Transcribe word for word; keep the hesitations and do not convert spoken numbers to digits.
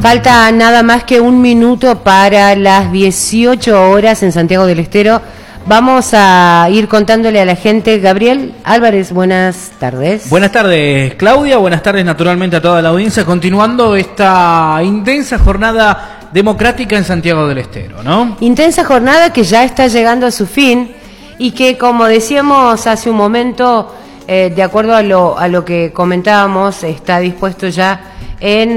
Falta nada más que un minuto para las dieciocho horas en Santiago del Estero. Vamos a ir contándole a la gente. Gabriel Álvarez, buenas tardes. Buenas tardes, Claudia. Buenas tardes, naturalmente, a toda la audiencia. Continuando esta intensa jornada democrática en Santiago del Estero, ¿no? Intensa jornada que ya está llegando a su fin y que, como decíamos hace un momento, eh, de acuerdo a lo, a lo que comentábamos, está dispuesto ya en